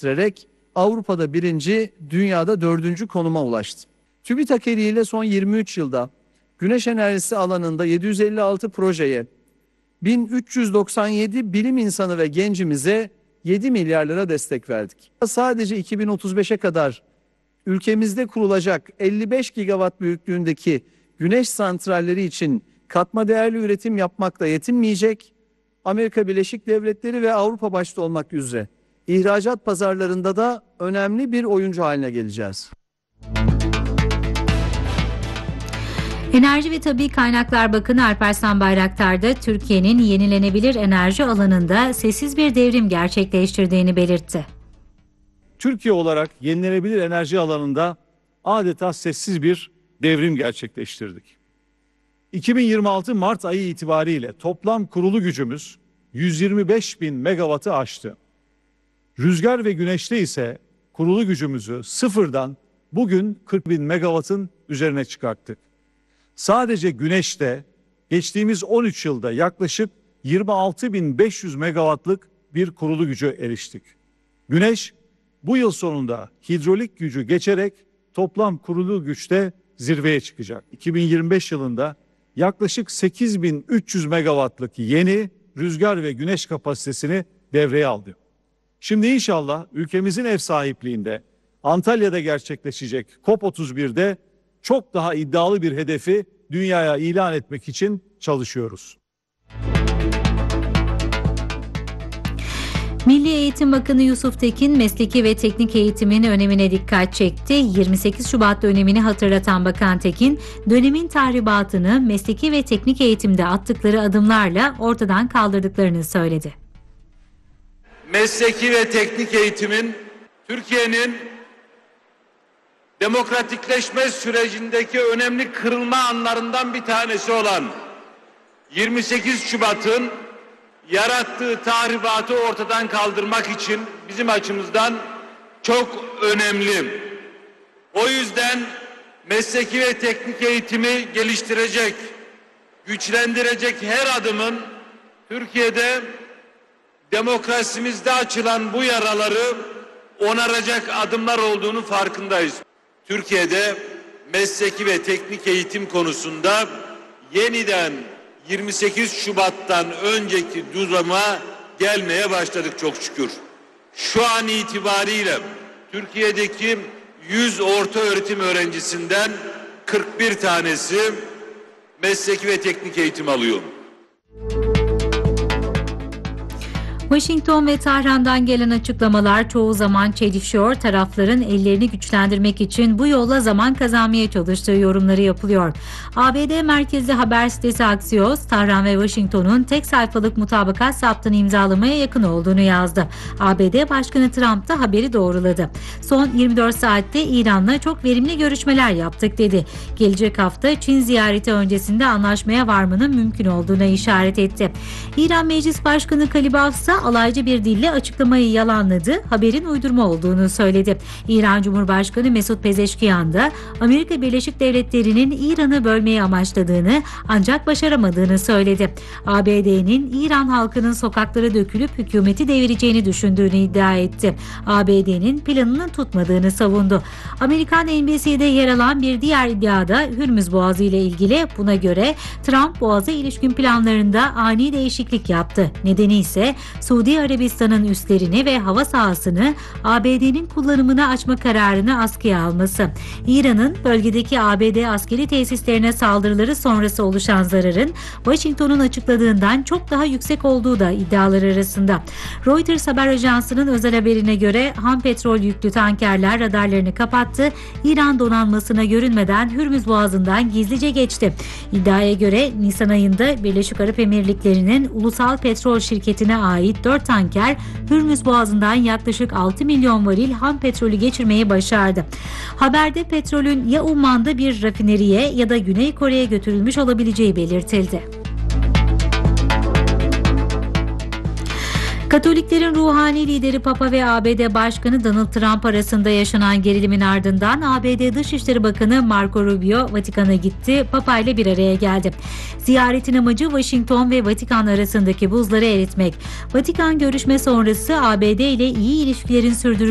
geliştirerek Avrupa'da 1. dünyada 4. konuma ulaştı. TÜBİTAK eliyle son 23 yılda güneş enerjisi alanında 756 projeye, 1397 bilim insanı ve gencimize 7 milyar lira destek verdik. Sadece 2035'e kadar ülkemizde kurulacak 55 gigawatt büyüklüğündeki güneş santralleri için katma değerli üretim yapmakla yetinmeyecek, Amerika Birleşik Devletleri ve Avrupa başta olmak üzere ihracat pazarlarında da önemli bir oyuncu haline geleceğiz. Enerji ve Tabii Kaynaklar Bakanı Alparslan Bayraktar da Türkiye'nin yenilenebilir enerji alanında sessiz bir devrim gerçekleştirdiğini belirtti. Türkiye olarak yenilenebilir enerji alanında adeta sessiz bir devrim gerçekleştirdik. 2026 Mart ayı itibariyle toplam kurulu gücümüz 125 bin megawattı aştı. Rüzgar ve güneşte ise kurulu gücümüzü sıfırdan bugün 40 bin megawattın üzerine çıkarttık. Sadece güneşte geçtiğimiz 13 yılda yaklaşık 26.500 megawattlık bir kurulu gücü eriştik. Güneş bu yıl sonunda hidrolik gücü geçerek toplam kurulu güçte zirveye çıkacak. 2025 yılında yaklaşık 8.300 megawattlık yeni rüzgar ve güneş kapasitesini devreye aldı. Şimdi inşallah ülkemizin ev sahipliğinde Antalya'da gerçekleşecek COP31'de çok daha iddialı bir hedefi dünyaya ilan etmek için çalışıyoruz. Milli Eğitim Bakanı Yusuf Tekin, mesleki ve teknik eğitimin önemine dikkat çekti. 28 Şubat dönemini hatırlatan Bakan Tekin, dönemin tahribatını mesleki ve teknik eğitimde attıkları adımlarla ortadan kaldırdıklarını söyledi. Mesleki ve teknik eğitimin Türkiye'nin demokratikleşme sürecindeki önemli kırılma anlarından bir tanesi olan 28 Şubat'ın yarattığı tahribatı ortadan kaldırmak için bizim açımızdan çok önemli. O yüzden mesleki ve teknik eğitimi geliştirecek, güçlendirecek her adımın Türkiye'de demokrasimizde açılan bu yaraları onaracak adımlar olduğunu farkındayız. Türkiye'de mesleki ve teknik eğitim konusunda yeniden 28 Şubat'tan önceki duruma gelmeye başladık çok şükür. Şu an itibariyle Türkiye'deki 100 ortaöğretim öğrencisinden 41 tanesi mesleki ve teknik eğitim alıyor. Washington ve Tahran'dan gelen açıklamalar çoğu zaman çelişiyor. Tarafların ellerini güçlendirmek için bu yolla zaman kazanmaya çalıştığı yorumları yapılıyor. ABD merkezli haber sitesi Axios, Tahran ve Washington'un tek sayfalık mutabakat saptını imzalamaya yakın olduğunu yazdı. ABD Başkanı Trump da haberi doğruladı. Son 24 saatte İran'la çok verimli görüşmeler yaptık dedi. Gelecek hafta Çin ziyareti öncesinde anlaşmaya varmanın mümkün olduğuna işaret etti. İran Meclis Başkanı Kalibaf ise alaycı bir dille açıklamayı yalanladı, haberin uydurma olduğunu söyledi. İran Cumhurbaşkanı Mesut Pezeşkiyan da Amerika Birleşik Devletleri'nin İran'ı bölmeyi amaçladığını ancak başaramadığını söyledi. ABD'nin İran halkının sokaklara dökülüp hükümeti devireceğini düşündüğünü iddia etti. ABD'nin planının tutmadığını savundu. Amerikan NBC'de yer alan bir diğer iddiada Hürmüz Boğazı ile ilgili, buna göre Trump Boğaz'a ilişkin planlarında ani değişiklik yaptı. Nedeni ise Suudi Arabistan'ın üslerini ve hava sahasını ABD'nin kullanımına açma kararını askıya alması. İran'ın bölgedeki ABD askeri tesislerine saldırıları sonrası oluşan zararın Washington'un açıkladığından çok daha yüksek olduğu da iddialar arasında. Reuters haber ajansının özel haberine göre ham petrol yüklü tankerler radarlarını kapattı. İran donanmasına görünmeden Hürmüz Boğazı'ndan gizlice geçti. İddiaya göre Nisan ayında Birleşik Arap Emirlikleri'nin Ulusal Petrol Şirketi'ne ait 4 tanker Hürmüz Boğazı'ndan yaklaşık 6 milyon varil ham petrolü geçirmeyi başardı. Haberde petrolün ya Umman'da bir rafineriye ya da Güney Kore'ye götürülmüş olabileceği belirtildi. Katoliklerin ruhani lideri Papa ve ABD Başkanı Donald Trump arasında yaşanan gerilimin ardından ABD Dışişleri Bakanı Marco Rubio Vatikan'a gitti, Papa ile bir araya geldi. Ziyaretin amacı Washington ve Vatikan arasındaki buzları eritmek. Vatikan görüşme sonrası ABD ile iyi ilişkilerin sürdürülmesi